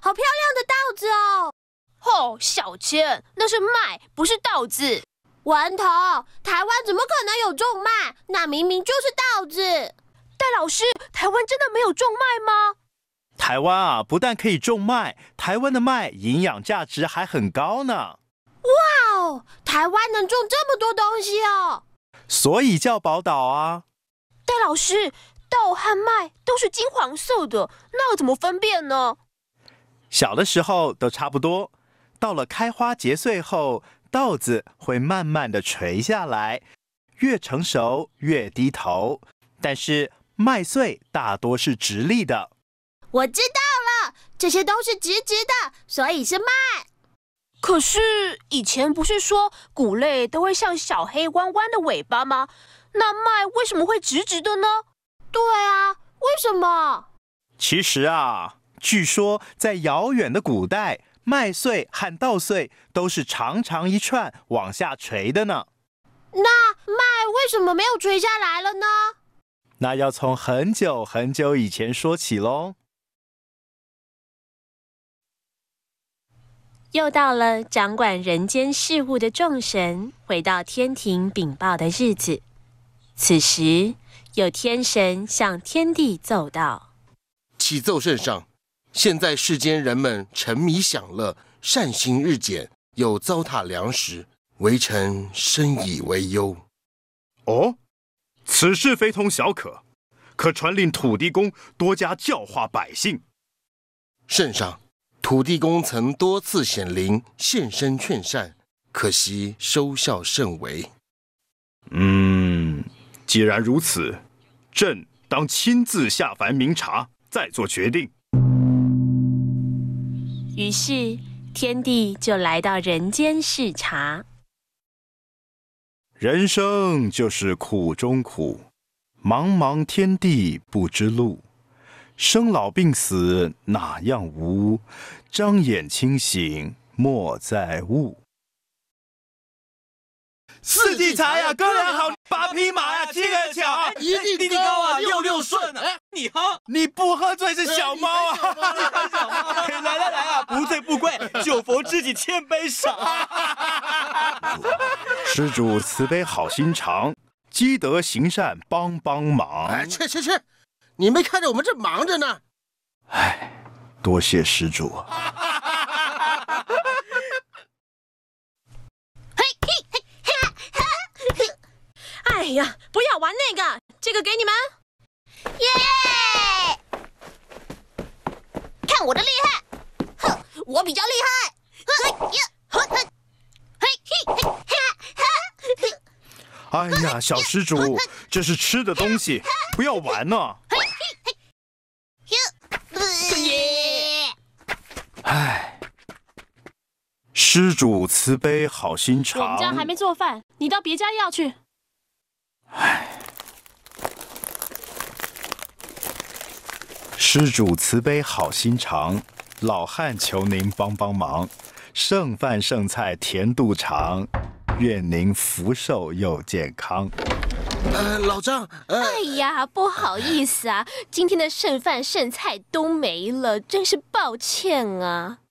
好漂亮的稻子哦！ 哦，小千，那是麦，不是稻子。 顽童，台湾怎么可能有种麦？那明明就是稻子。 戴老师，台湾真的没有种麦吗？ 台湾啊，不但可以种麦，台湾的麦营养价值还很高呢。 哇哦，台湾能种这么多东西哦！ 所以叫宝岛啊。 戴老师，稻和麦都是金黄色的，那要怎么分辨呢？ 小的时候都差不多，到了开花结穗后，稻子会慢慢的垂下来，越成熟越低头。但是麦穗大多是直立的。 我知道了，这些都是直直的，所以是麦。 可是以前不是说谷类都会像小黑弯弯的尾巴吗？那麦为什么会直直的呢？ 对啊，为什么？ 其实啊，据说在遥远的古代，麦穗和稻穗都是长长一串往下垂的呢。 那麦为什么没有垂下来了呢？ 那要从很久很久以前说起咯。 又到了掌管人间事务的众神回到天庭禀报的日子。此时，有天神向天帝奏道： 启奏圣上，现在世间人们沉迷享乐，善行日减，又糟蹋粮食，微臣深以为忧。 哦，此事非同小可传令土地公多加教化百姓。 圣上，土地公曾多次显灵现身劝善，可惜收效甚微。 既然如此，朕当亲自下凡明察，再做决定。 于是天帝就来到人间视察。 人生就是苦中苦，茫茫天地不知路，生老病死哪样无？张眼清醒莫在物。 四季茶呀，哥俩好，8匹马呀，7个巧啊， 一地高啊，6顺啊。 你喝， 你不喝醉是小猫啊！ 来啊，不醉不归，酒逢知己千杯少。 施主慈悲好心肠，积德行善帮忙。 哎，去，你没看着我们这忙着呢？ 哎，多谢施主。 哎呀，不要玩那个，这个给你们。 耶！看我的厉害！哼，我比较厉害！ 哎呀，小施主，这是吃的东西，不要玩呢。哎，施主慈悲好心肠。 我们家还没做饭，你到别家要去。 施主慈悲好心肠，老汉求您帮忙，剩饭剩菜甜肚肠，愿您福寿又健康。 老张， 哎呀，不好意思啊，今天的剩饭剩菜都没了，真是抱歉啊。